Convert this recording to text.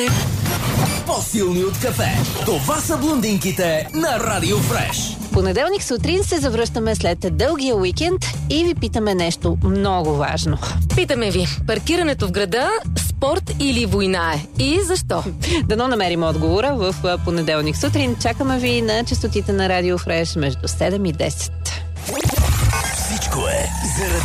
По-силни от кафе. Това са блондинките на Радио Фреш. Понеделник сутрин се завръщаме след дългия уикенд и ви питаме нещо много важно. Питаме ви, паркирането в града спорт или война е? И защо? Дано намерим отговора в понеделник сутрин. Чакаме ви на честотите на Радио Фреш между 7 и 10. Всичко е заради